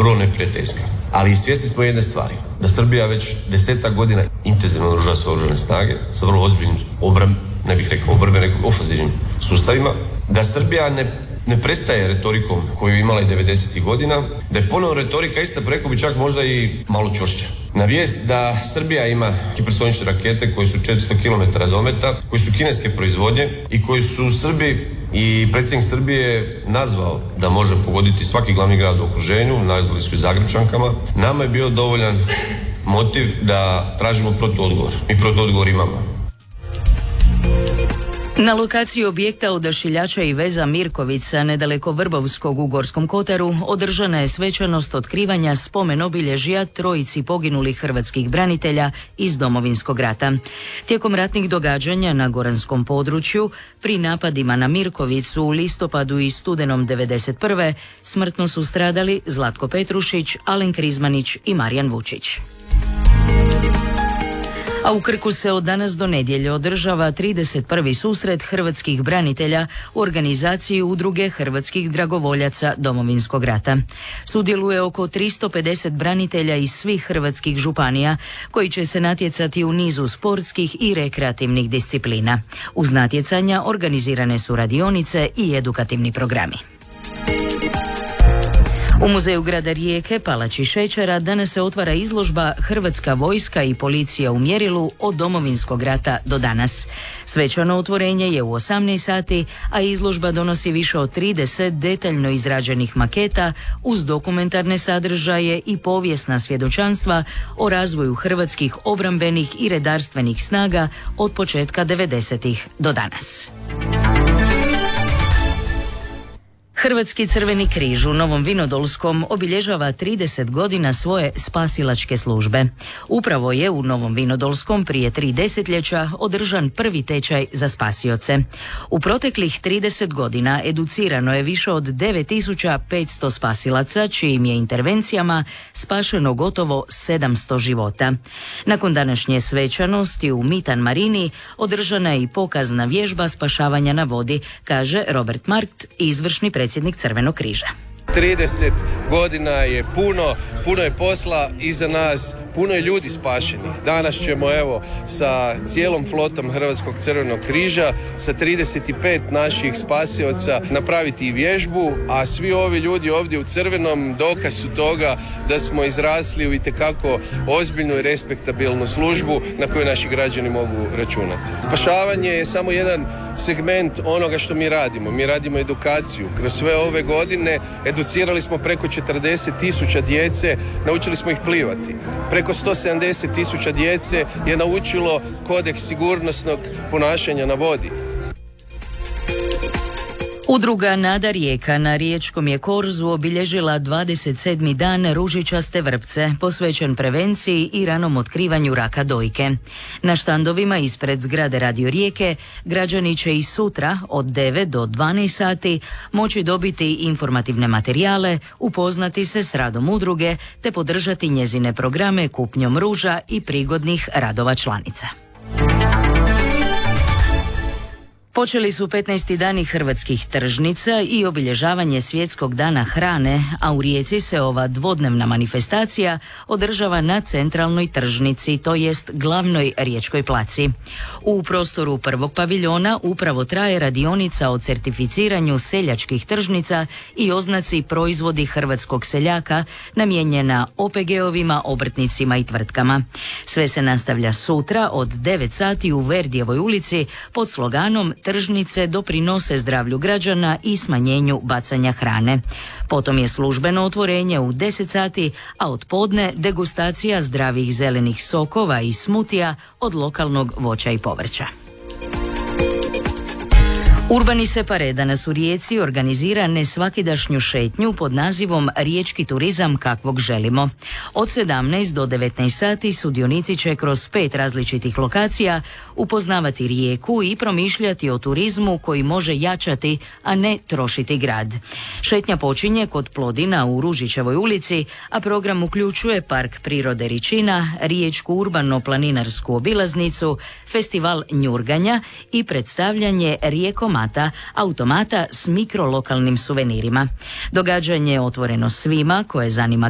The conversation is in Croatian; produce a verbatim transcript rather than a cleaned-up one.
vrlo neprijateljska. Ali svjesni smo jedne stvari, da Srbija već desetak godina intenzivno oružava svoje oružane snage sa vrlo ozbiljnim obram, ne bih rekao obrambeno, ofenzivnim sustavima, da Srbija ne, ne prestaje retorikom koju je imala i devedesetih godina, da je ponovno retorika ista, preko bi čak možda i malo čvršća. Na vijest da Srbija ima hipersonične rakete koje su četiristo kilometara dometa, koje su kineske proizvodnje i koji su Srbi i predsjednik Srbije nazvao da može pogoditi svaki glavni grad u okruženju, nazvali su i Zagrepčankama, nama je bio dovoljan motiv da tražimo protuodgovor. Mi protuodgovor imamo. Na lokaciji objekta Odašiljača i veza Mirkovica, nedaleko Vrbovskog u Gorskom Kotaru, održana je svečanost otkrivanja spomen obilježja trojici poginulih hrvatskih branitelja iz Domovinskog rata. Tijekom ratnih događanja na goranskom području, pri napadima na Mirkovicu u listopadu i studenom devedeset prve smrtno su stradali Zlatko Petrušić, Alen Krizmanić i Marijan Vučić. A u Krku se od danas do nedjelje održava trideset prvi susret hrvatskih branitelja u organizaciji Udruge hrvatskih dragovoljaca Domovinskog rata. Sudjeluje oko tristo pedeset branitelja iz svih hrvatskih županija koji će se natjecati u nizu sportskih i rekreativnih disciplina. Uz natjecanja organizirane su radionice i edukativni programi. U Muzeju grada Rijeke, Palači šećera, danas se otvara izložba Hrvatska vojska i policija u mjerilu od Domovinskog rata do danas. Svečano otvorenje je u osamnaest sati, a izložba donosi više od trideset detaljno izrađenih maketa uz dokumentarne sadržaje i povijesna svjedočanstva o razvoju hrvatskih obrambenih i redarstvenih snaga od početka devedesetih do danas. Hrvatski Crveni križ u Novom Vinodolskom obilježava trideset godina svoje spasilačke službe. Upravo je u Novom Vinodolskom prije tri desetljeća održan prvi tečaj za spasioce. U proteklih trideset godina educirano je više od devet tisuća petsto spasilaca, čijim je intervencijama spašeno gotovo sedamsto života. Nakon današnje svečanosti u Mitan Marini održana je i pokazna vježba spašavanja na vodi, kaže Robert Markt, izvršni predsjednik predsjednik Crvenog križa. trideset godina je puno, puno je posla iza nas, puno je ljudi spašenih. Danas ćemo evo sa cijelom flotom Hrvatskog Crvenog križa, sa trideset pet naših spasioca napraviti i vježbu, a svi ovi ljudi ovdje u crvenom dokaz su toga da smo izrasli u itekako ozbiljnu i respektabilnu službu na koju naši građani mogu računati. Spašavanje je samo jedan segment onoga što mi radimo. Mi radimo edukaciju. Kroz sve ove godine educirali smo preko četrdeset tisuća djece, naučili smo ih plivati. Preko sto sedamdeset tisuća djece je naučilo kodeks sigurnosnog ponašanja na vodi. Udruga Nada Rijeka na riječkom je korzu obilježila dvadeset sedmi dan ružičaste vrpce, posvećen prevenciji i ranom otkrivanju raka dojke. Na štandovima ispred zgrade Radio Rijeke građani će i sutra od devet do dvanaest sati moći dobiti informativne materijale, upoznati se s radom udruge te podržati njezine programe kupnjom ruža i prigodnih radova članica. Počeli su petnaesti dani hrvatskih tržnica i obilježavanje Svjetskog dana hrane, a u Rijeci se ova dvodnevna manifestacija održava na centralnoj tržnici, to jest glavnoj riječkoj placi. U prostoru prvog paviljona upravo traje radionica o certificiranju seljačkih tržnica i oznaci proizvodi hrvatskog seljaka namijenjena O P G-ovima, obrtnicima i tvrtkama. Sve se nastavlja sutra od devet sati u Verdijevoj ulici pod sloganom Tržnice doprinose zdravlju građana i smanjenju bacanja hrane. Potom je službeno otvorenje u deset sati, a od podne degustacija zdravih zelenih sokova i smutija od lokalnog voća i povrća. Urbani Separe danas u Rijeci organizira nesvakidašnju šetnju pod nazivom Riječki turizam kakvog želimo. Od sedamnaest do devetnaest sati sudionici će kroz pet različitih lokacija upoznavati Rijeku i promišljati o turizmu koji može jačati, a ne trošiti grad. Šetnja počinje kod Plodina u Ružićevoj ulici, a program uključuje Park prirode Ričina, Riječku urbano-planinarsku obilaznicu, festival njurganja i predstavljanje Rijekomata, automata s mikrolokalnim suvenirima. Događanje je otvoreno svima koje zanima